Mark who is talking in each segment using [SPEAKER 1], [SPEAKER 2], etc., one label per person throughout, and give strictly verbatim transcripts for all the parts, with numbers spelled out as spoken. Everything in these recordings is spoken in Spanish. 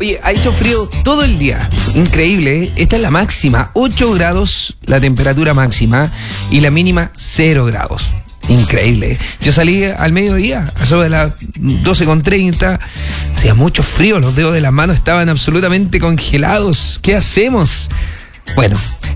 [SPEAKER 1] Oye, ha hecho frío todo el día. Increíble, ¿eh? Esta es la máxima. ocho grados la temperatura máxima y la mínima cero grados. Increíble, ¿eh? Yo salí al mediodía, a eso de las doce con treinta. Hacía mucho frío, los dedos de las manos estaban absolutamente congelados. ¿Qué hacemos? Bueno,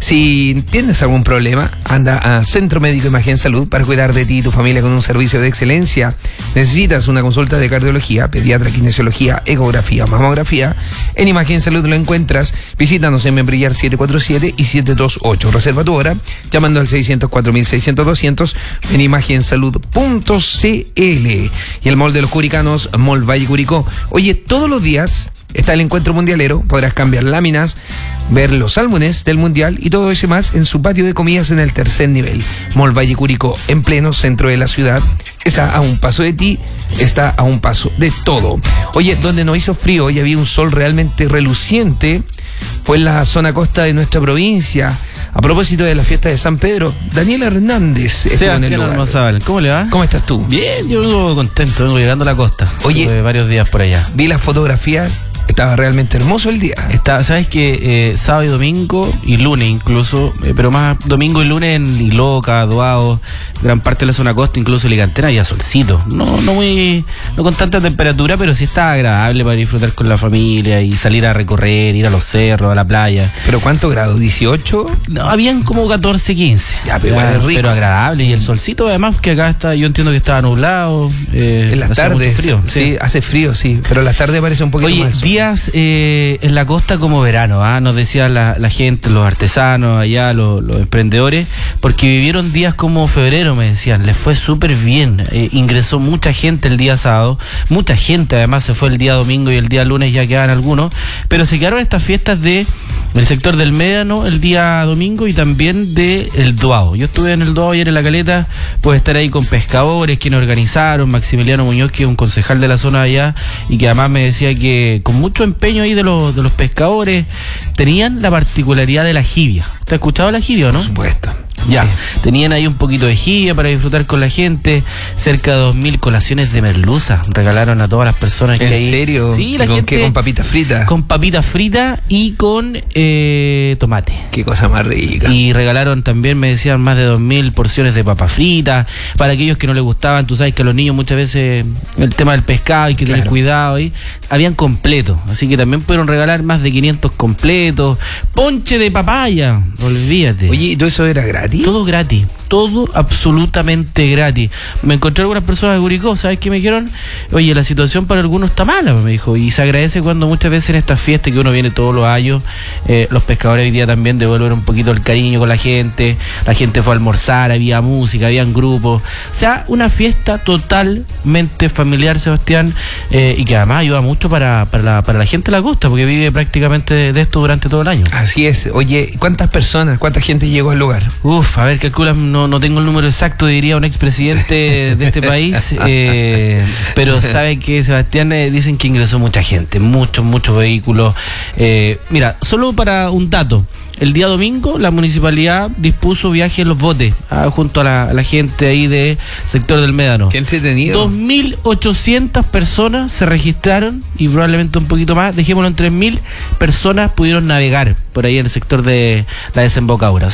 [SPEAKER 1] si tienes algún problema, anda a Centro Médico Imagen Salud para cuidar de ti y tu familia con un servicio de excelencia. Necesitas una consulta de cardiología, pediatra, kinesiología, ecografía, mamografía. En Imagen Salud lo encuentras. Visítanos en Membrillar siete cuatro siete y siete dos ocho. Reserva tu hora llamando al seiscientos cuatro mil seiscientos doscientos en imagen salud punto c l. Y el Mall de los Curicanos, Mall Valle Curicó. Oye, todos los días está el encuentro mundialero, podrás cambiar láminas, ver los álbumes del mundial y todo eso más en su patio de comidas en el tercer nivel. Mall Valle Curicó, en pleno centro de la ciudad, está a un paso de ti, está a un paso de todo. Oye, donde no hizo frío y había un sol realmente reluciente, fue en la zona costa de nuestra provincia. A propósito de la fiesta de San Pedro, Daniel Hernández estuvo en el lugar.
[SPEAKER 2] ¿Cómo le va?
[SPEAKER 1] ¿Cómo estás tú?
[SPEAKER 2] Bien, yo vengo contento, vengo llegando a la costa.
[SPEAKER 1] Oye,
[SPEAKER 2] estuve varios días por allá.
[SPEAKER 1] Vi la fotografía. Estaba realmente hermoso el día.
[SPEAKER 2] Está, sabes que eh, sábado y domingo y lunes incluso, eh, pero más domingo y lunes en Iloca, Aduado, gran parte de la zona costa, incluso Ligantena, había solcito. No, no muy, no con tanta temperatura, pero sí está agradable para disfrutar con la familia y salir a recorrer, ir a los cerros, a la playa.
[SPEAKER 1] ¿Pero cuántos grados? ¿dieciocho?
[SPEAKER 2] No, habían como catorce, quince.
[SPEAKER 1] Ya, pero igual es rico.
[SPEAKER 2] Pero agradable. Y el solcito, además, que acá está, yo entiendo que estaba nublado. Eh,
[SPEAKER 1] en las tardes. Frío, sí, sí, hace frío, sí. Pero en las tardes parece un poquito
[SPEAKER 2] Oye,
[SPEAKER 1] más.
[SPEAKER 2] Días eh, en la costa como verano, ¿ah? Nos decía la, la gente, los artesanos allá, los, los emprendedores, porque vivieron días como febrero, me decían, les fue súper bien. Eh, ingresó mucha gente el día sábado, mucha gente además se fue el día domingo y el día lunes ya quedan algunos, pero se quedaron estas fiestas de el sector del Médano el día domingo y también de el Duao. Yo estuve en el Duao ayer en La Caleta, pude estar ahí con pescadores, quienes organizaron, Maximiliano Muñoz, que es un concejal de la zona de allá, y que además me decía que con mucho empeño ahí de los, de los pescadores, tenían la particularidad de la jibia. ¿Usted ha escuchado la jibia o no?
[SPEAKER 1] Por supuesto.
[SPEAKER 2] Ya,
[SPEAKER 1] sí.
[SPEAKER 2] Tenían ahí un poquito de jibia para disfrutar con la gente, cerca de dos mil colaciones de merluza, regalaron a todas las personas que
[SPEAKER 1] ¿En
[SPEAKER 2] ahí...
[SPEAKER 1] ¿En serio?
[SPEAKER 2] Sí, la
[SPEAKER 1] ¿Con
[SPEAKER 2] gente...
[SPEAKER 1] qué? ¿Con papitas fritas?
[SPEAKER 2] Con papitas fritas y con eh, tomate.
[SPEAKER 1] Qué cosa más rica.
[SPEAKER 2] Y regalaron también, me decían, más de dos mil porciones de papas fritas, para aquellos que no les gustaban, tú sabes que a los niños muchas veces el tema del pescado hay que
[SPEAKER 1] claro.
[SPEAKER 2] tener cuidado ahí, habían completos, así que también pudieron regalar más de quinientos completos, ponche de papaya, olvídate.
[SPEAKER 1] Oye, ¿y todo eso era gratis?
[SPEAKER 2] Todo gratis, todo absolutamente gratis. Me encontré algunas personas de Curicó, ¿sabes qué me dijeron? Oye, la situación para algunos está mala, me dijo, y se agradece cuando muchas veces en estas fiestas que uno viene todos los años, eh, los pescadores hoy día también devuelven un poquito el cariño con la gente, la gente fue a almorzar, había música, habían grupos, o sea, una fiesta totalmente familiar, Sebastián, eh, y que además ayuda mucho para, para, la, para la gente de la costa, porque vive prácticamente de, de esto durante todo el año.
[SPEAKER 1] Así es. Oye, ¿cuántas personas, cuánta gente llegó al lugar?
[SPEAKER 2] Uf, a ver, calcula, no, no tengo el número exacto, diría un expresidente de este país, eh, pero sabe que, Sebastián, eh, dicen que ingresó mucha gente, muchos, muchos vehículos. Eh, mira, solo para un dato, el día domingo la municipalidad dispuso viajes en los botes, ah, junto a la, a la gente ahí de sector del Médano.
[SPEAKER 1] Qué entretenido.
[SPEAKER 2] dos mil ochocientas personas se registraron y probablemente un poquito más, dejémoslo en tres mil personas pudieron navegar por ahí en el sector de la desembocadura.